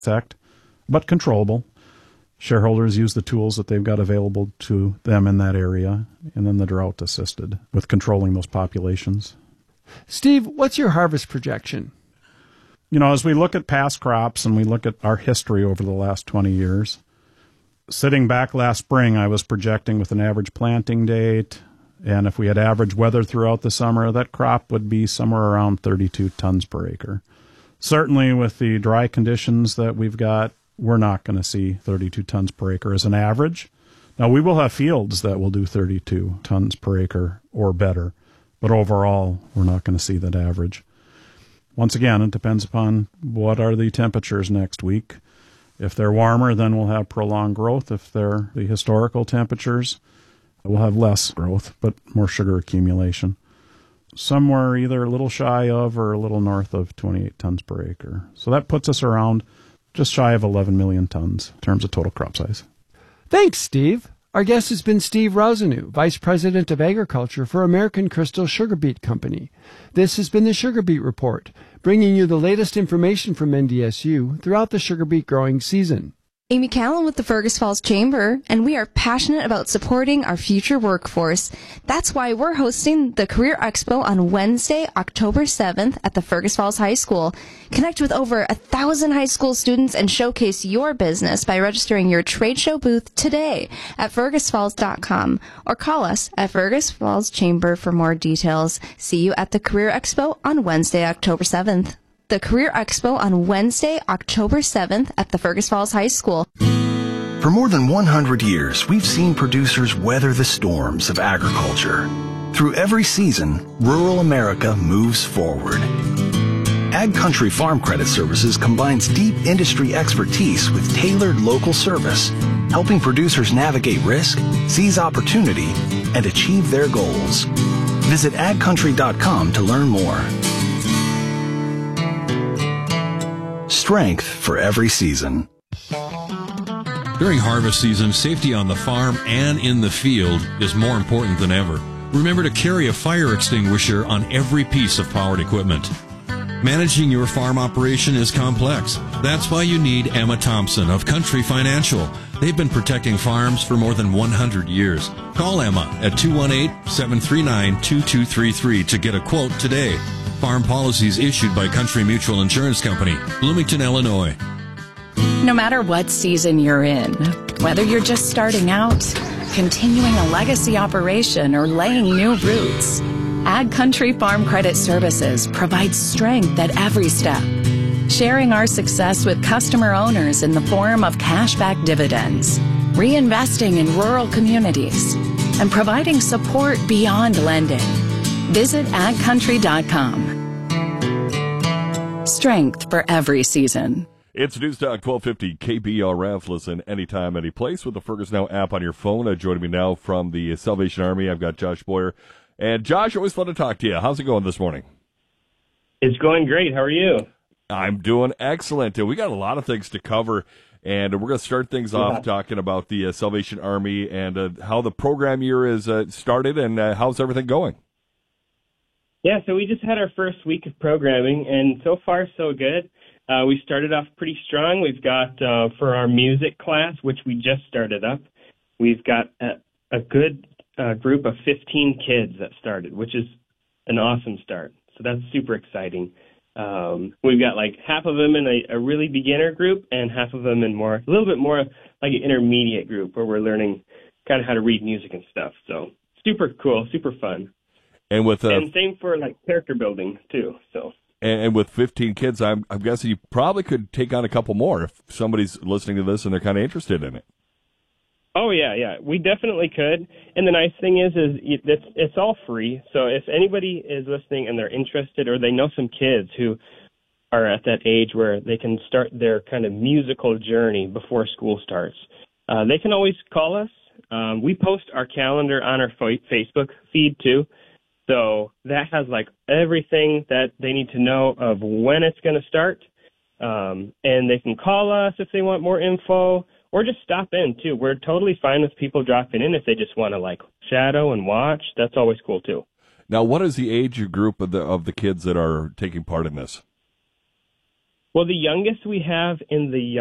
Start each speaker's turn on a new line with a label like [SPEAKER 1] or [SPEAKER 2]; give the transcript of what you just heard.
[SPEAKER 1] effect, but controllable. Shareholders use the tools that they've got available to them in that area, and then the drought assisted with controlling those populations.
[SPEAKER 2] Steve, what's your harvest projection?
[SPEAKER 1] As we look at past crops and we look at our history over the last 20 years, sitting back last spring, I was projecting with an average planting date, and if we had average weather throughout the summer, that crop would be somewhere around 32 tons per acre. Certainly with the dry conditions that we've got, we're not going to see 32 tons per acre as an average. Now, we will have fields that will do 32 tons per acre or better, but overall, we're not going to see that average. Once again, it depends upon what are the temperatures next week. If they're warmer, then we'll have prolonged growth. If they're the historical temperatures, we'll have less growth, but more sugar accumulation. Somewhere either a little shy of or a little north of 28 tons per acre. So that puts us around just shy of 11 million tons in terms of total crop size.
[SPEAKER 2] Thanks, Steve. Our guest has been Steve Rosenau, Vice President of Agriculture for American Crystal Sugar Beet Company. This has been the Sugar Beet Report, bringing you the latest information from NDSU throughout the sugar beet growing season.
[SPEAKER 3] Amy Callan with the Fergus Falls Chamber, and we are passionate about supporting our future workforce. That's why we're hosting the Career Expo on Wednesday, October 7th at the Fergus Falls High School. Connect with over 1,000 high school students and showcase your business by registering your trade show booth today at fergusfalls.com or call us at Fergus Falls Chamber for more details. See you at the Career Expo on Wednesday, October 7th. The Career Expo on Wednesday, October 7th at the Fergus Falls High School.
[SPEAKER 4] For more than 100 years, we've seen producers weather the storms of agriculture. Through every season, rural America moves forward. Ag Country Farm Credit Services combines deep industry expertise with tailored local service, helping producers navigate risk, seize opportunity, and achieve their goals. Visit agcountry.com to learn more. Strength for every season.
[SPEAKER 5] During harvest season, safety on the farm and in the field is more important than ever. Remember to carry a fire extinguisher on every piece of powered equipment. Managing your farm operation is complex. That's why you need Emma Thompson of Country Financial. They've been protecting farms for more than 100 years. Call Emma at 218-739-2233 to get a quote today. Farm policies issued by Country Mutual Insurance Company, Bloomington, Illinois.
[SPEAKER 6] No matter what season you're in, whether you're just starting out, continuing a legacy operation, or laying new roots, Ag Country Farm Credit Services provides strength at every step, sharing our success with customer owners in the form of cashback dividends, reinvesting in rural communities, and providing support beyond lending. Visit agcountry.com. Strength for every season.
[SPEAKER 7] It's Newstalk 1250 KBRF. Listen anytime, any place with the Fergus Now app on your phone. Joining me now from the Salvation Army, I've got Josh Boyer. And Josh, always fun to talk to you. How's it going this morning?
[SPEAKER 8] It's going great. How are you?
[SPEAKER 7] I'm doing excellent. We got a lot of things to cover, and we're going to start things off talking about the Salvation Army and how the program year is started and how's everything going?
[SPEAKER 8] Yeah, so we just had our first week of programming, and so far so good. We started off pretty strong. We've got, for our music class, which we just started up, we've got a good group of 15 kids that started, which is an awesome start. So that's super exciting. We've got like half of them in a really beginner group and half of them in a little bit more like an intermediate group where we're learning kind of how to read music and stuff. So super cool, super fun.
[SPEAKER 7] And
[SPEAKER 8] and same for like character building too. So.
[SPEAKER 7] And with 15 kids, I'm guessing you probably could take on a couple more if somebody's listening to this and they're kind of interested in it.
[SPEAKER 8] Oh, yeah. We definitely could. And the nice thing is it's all free. So if anybody is listening and they're interested or they know some kids who are at that age where they can start their kind of musical journey before school starts, they can always call us. We post our calendar on our Facebook feed, too. So that has like everything that they need to know of when it's going to start. And they can call us if they want more info or just stop in too. We're totally fine with people dropping in if they just want to like shadow and watch. That's always cool too.
[SPEAKER 7] Now, what is the age group of the kids that are taking part in this?
[SPEAKER 8] Well, the youngest we have in the